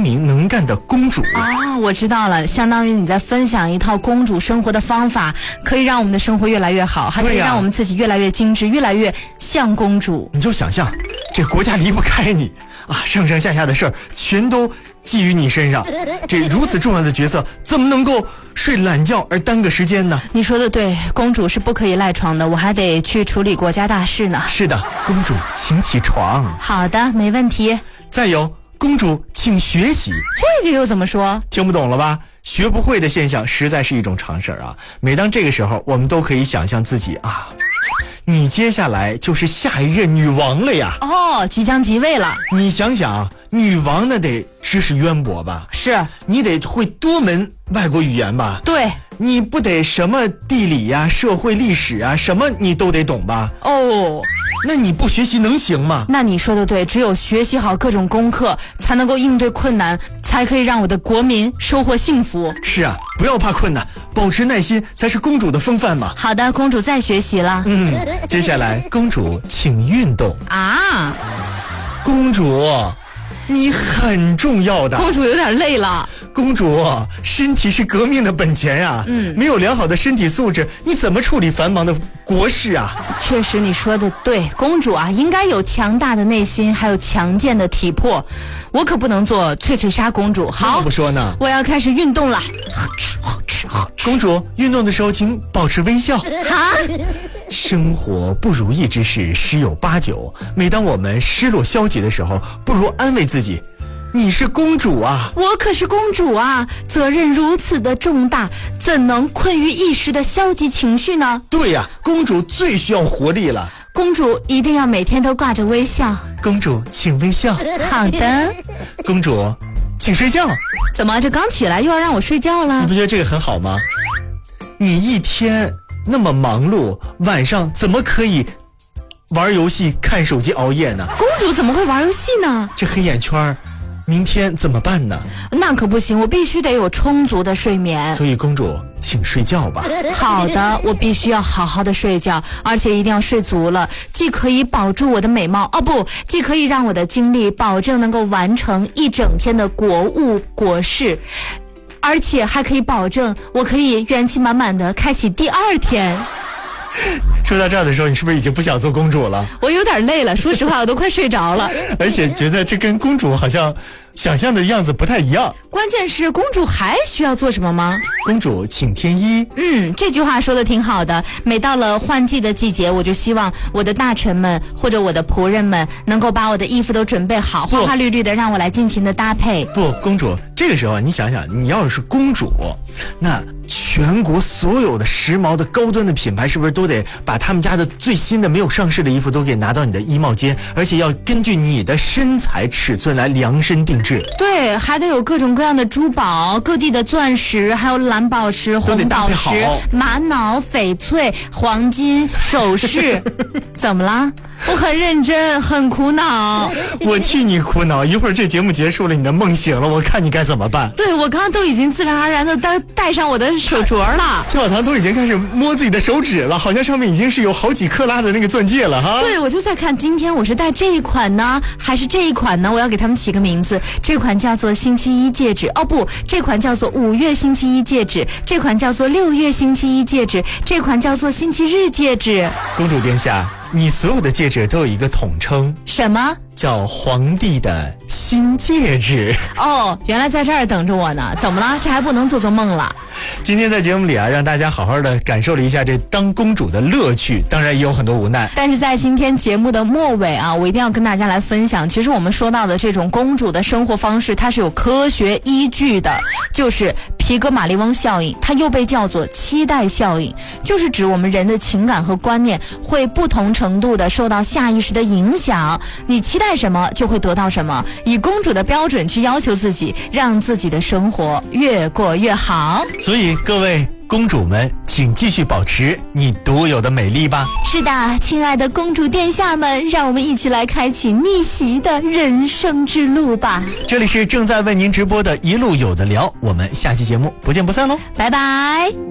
明能干的公主。 我知道了，相当于你在分享一套公主生活的方法，可以让我们的生活越来越好，还可以让我们自己越来越精致，越来越像公主。 你就想象这国家离不开你啊，上上下下的事儿全都寄于你身上，这如此重要的角色怎么能够睡懒觉而耽搁时间呢？ 你说的对，公主是不可以赖床的，我还得去处理国家大事呢。 是的，公主请起床。 好的，没问题。 再有，公主请学习。 这个又怎么说？ 听不懂了吧？学不会的现象实在是一种常事啊。每当这个时候，我们都可以想象自己啊，你接下来就是下一任女王了呀。 即将即位了。 你想想，女王那得知识渊博吧？ 是。 你得会多门外国语言吧？ 对。 你不得什么地理呀、社会历史啊，什么你都得懂吧？那你不学习能行吗？ 那你说的对，只有学习好各种功课，才能够应对困难，才可以让我的国民收获幸福。 是啊，不要怕困难，保持耐心才是公主的风范嘛。 好的，公主再学习了。 接下来公主请运动啊。 公主你很重要的。 公主有点累了。 公主，身体是革命的本钱呀。没有良好的身体素质，你怎么处理繁忙的国事啊？ 确实你说的对，公主啊应该有强大的内心，还有强健的体魄。我可不能做翠翠莎公主。好， 不说呢， 我要开始运动了。 公主，运动的时候请保持微笑。生活不如意之事十有八九，每当我们失落消极的时候，不如安慰自己，你是公主啊。 我可是公主啊，责任如此的重大，怎能困于一时的消极情绪呢？ 对呀，公主最需要活力了。 公主一定要每天都挂着微笑。 公主请微笑。 好的。 公主请睡觉。 怎么这刚起来又要让我睡觉了？ 你不觉得这个很好吗？你一天那么忙碌，晚上怎么可以玩游戏看手机熬夜呢？ 公主怎么会玩游戏呢？ 这黑眼圈明天怎么办呢？ 那可不行，我必须得有充足的睡眠。 所以公主请睡觉吧。 好的，我必须要好好的睡觉，而且一定要睡足了，既可以保住我的美貌，既可以让我的精力保证能够完成一整天的国务国事，而且还可以保证我可以元气满满的开启第二天。 说到这儿的时候，你是不是已经不想做公主了？ 我有点累了，说实话我都快睡着了。 而且觉得这跟公主好像想象的样子不太一样。 关键是公主还需要做什么吗？ 公主请添衣。 这句话说的挺好的。每到了换季的季节，我就希望我的大臣们或者我的仆人们能够把我的衣服都准备好，花花绿绿的，让我来尽情的搭配。 不，公主，这个时候你想想，你要是公主，那全国所有的时髦的高端的品牌是不是都得把他们家的最新的没有上市的衣服都给拿到你的衣帽间，而且要根据你的身材尺寸来量身定制？ 对，还得有各种各样的珠宝，各地的钻石，还有蓝宝石、红宝石、玛瑙、翡翠、黄金首饰。怎么了？我很认真，很苦恼。 我替你苦恼，一会儿这节目结束了，你的梦醒了，我看你该怎么办。 对，我刚刚都已经自然而然的戴上我的手镯了。 跳小唐都已经开始摸自己的手指了，好像上面已经是有好几克拉的那个钻戒了哈。 对，我就在看今天我是戴这一款呢，还是这一款呢？我要给他们起个名字，这款叫做星期一戒指，这款叫做5月星期一戒指，这款叫做6月星期一戒指，这款叫做星期日戒指。 公主殿下，你所有的戒指都有一个统称。 什么？ 叫皇帝的新戒指。 原来在这儿等着我呢。怎么了？这还不能做做梦了？ 今天在节目里啊，让大家好好的感受了一下这当公主的乐趣，当然也有很多无奈。 但是在今天节目的末尾啊，我一定要跟大家来分享，其实我们说到的这种公主的生活方式，它是有科学依据的，就是皮格马利翁效应，它又被叫做期待效应，就是指我们人的情感和观念会不同程度的受到下意识的影响，你期待什么就会得到什么，以公主的标准去要求自己，让自己的生活越过越好。 所以各位公主们，请继续保持你独有的美丽吧。 是的，亲爱的公主殿下们，让我们一起来开启逆袭的人生之路吧。 这里是正在为您直播的一路有的聊，我们下期节目不见不散喽， 拜拜。